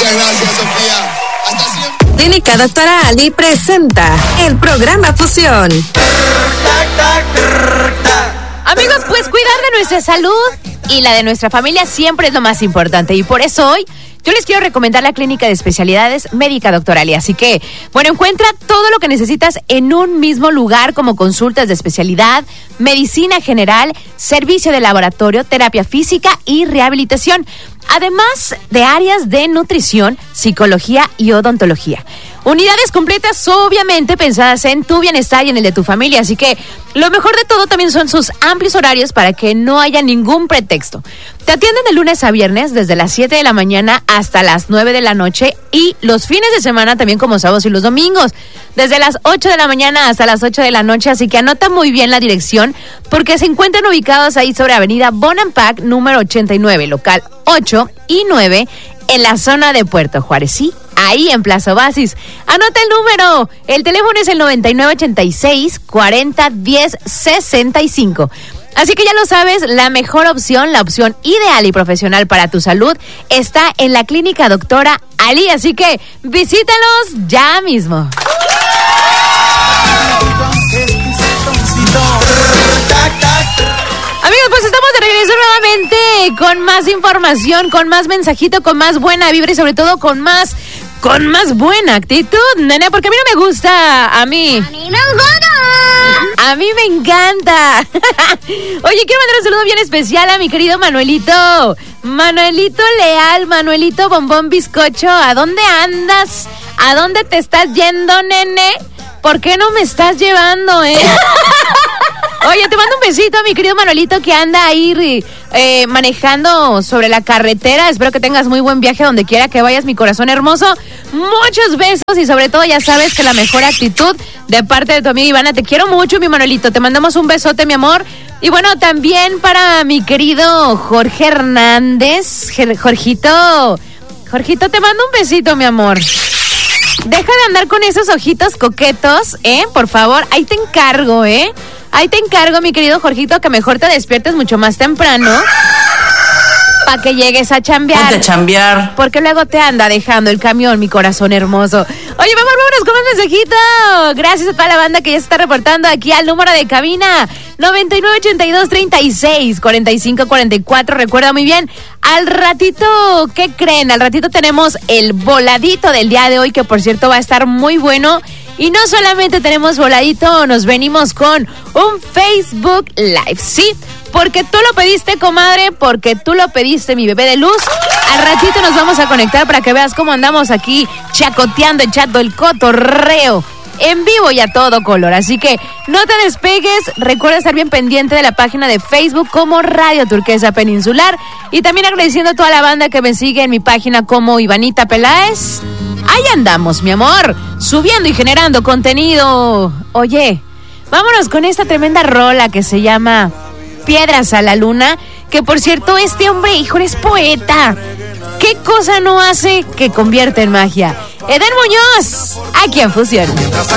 Muchas gracias, Sofía. Hasta siempre. Clínica Doctora Ali presenta el programa Fusión. Amigos, pues cuidar de nuestra salud y la de nuestra familia siempre es lo más importante. Y por eso hoy yo les quiero recomendar la Clínica de Especialidades Médica Doctora Ali. Así que, bueno, encuentra todo lo que necesitas en un mismo lugar, como consultas de especialidad, medicina general, servicio de laboratorio, terapia física y rehabilitación. Además de áreas de nutrición, psicología y odontología. Unidades completas, obviamente, pensadas en tu bienestar y en el de tu familia. Así que lo mejor de todo también son sus amplios horarios para que no haya ningún pretexto. Te atienden de lunes a viernes desde las 7 de la mañana hasta las 9 de la noche y los fines de semana también como sábados y los domingos. Desde las 8 de la mañana hasta las 8 de la noche. Así que anota muy bien la dirección porque se encuentran ubicados ahí sobre Avenida Bonampak, número 89, local 8 y 9 en la zona de Puerto Juárez. Sí, ahí en Plaza Oasis. Anota el número. El teléfono es el 9986-4010-65. Así que ya lo sabes, la mejor opción, la opción ideal y profesional para tu salud está en la Clínica Doctora Ali. Así que visítalos ya mismo. Amigos, pues estamos de regreso nuevamente con más información, con más mensajito, con más buena vibra y sobre todo con más buena actitud, nene, porque a mí no me gusta, a mí me encanta. Oye, quiero mandar un saludo bien especial a mi querido Manuelito Leal, Manuelito Bombón Bizcocho. ¿A dónde andas? ¿A dónde te estás yendo, nene? ¿Por qué no me estás llevando, Oye, te mando un besito a mi querido Manuelito que anda ahí manejando sobre la carretera. Espero que tengas muy buen viaje donde quiera que vayas, mi corazón hermoso. Muchos besos y sobre todo ya sabes que la mejor actitud de parte de tu amiga Ivana. Te quiero mucho, mi Manuelito. Te mandamos un besote, mi amor. Y bueno, también para mi querido Jorge Hernández. Jorgito, te mando un besito, mi amor. Deja de andar con esos ojitos coquetos, por favor. Ahí te encargo, Ahí te encargo, mi querido Jorgito, que mejor te despiertes mucho más temprano para que llegues a chambear. Ponte a chambear. Porque luego te anda dejando el camión, mi corazón hermoso. Oye, vámonos con un mensajito. Gracias a toda la banda que ya se está reportando aquí al número de cabina 9982-36-4544. Recuerda muy bien, al ratito, ¿qué creen? Al ratito tenemos el voladito del día de hoy, que por cierto va a estar muy bueno. Y no solamente tenemos voladito, nos venimos con un Facebook Live, ¿sí? Porque tú lo pediste, comadre, porque tú lo pediste, mi bebé de luz. Al ratito nos vamos a conectar para que veas cómo andamos aquí chacoteando, echando el cotorreo en vivo y a todo color. Así que no te despegues. Recuerda estar bien pendiente de la página de Facebook como Radio Turquesa Peninsular. Y también agradeciendo a toda la banda que me sigue en mi página como Ivanita Peláez. Ahí andamos, mi amor, subiendo y generando contenido. Oye, vámonos con esta tremenda rola que se llama Piedras a la Luna. Que por cierto, este hombre, hijo, es poeta. ¿Qué cosa no hace que convierte en magia? Eden Muñoz, aquí en Fusión.